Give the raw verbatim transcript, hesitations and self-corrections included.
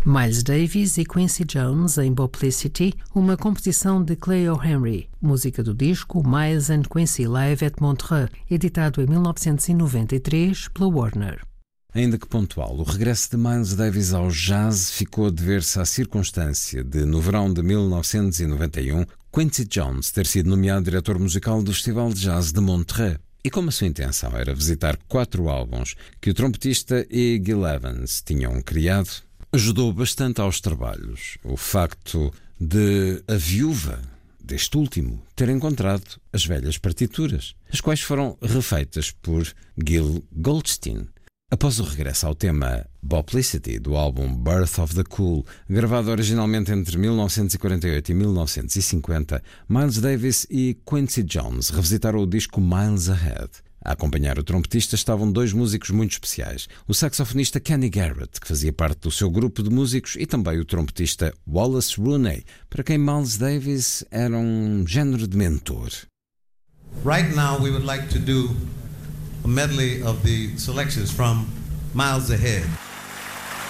Miles Davis e Quincy Jones em Boplicity, uma composição de Cleo Henry, música do disco Miles and Quincy Live at Montreux, editado em mil novecentos e noventa e três pela Warner. Ainda que pontual, o regresso de Miles Davis ao jazz ficou a dever-se à circunstância de, no verão de mil novecentos e noventa e um, Quincy Jones ter sido nomeado diretor musical do Festival de Jazz de Montreux. E como a sua intenção era visitar quatro álbuns que o trompetista e Gil Evans tinham criado, ajudou bastante aos trabalhos o facto de a viúva deste último ter encontrado as velhas partituras, as quais foram refeitas por Gil Goldstein. Após o regresso ao tema Boplicity do álbum Birth of the Cool, gravado originalmente entre mil novecentos e quarenta e oito e mil novecentos e cinquenta, Miles Davis e Quincy Jones revisitaram o disco Miles Ahead. A acompanhar o trompetista estavam dois músicos muito especiais, o saxofonista Kenny Garrett, que fazia parte do seu grupo de músicos, e também o trompetista Wallace Rooney, para quem Miles Davis era um género de mentor. Right now we would like to do a medley of the selections from Miles Ahead.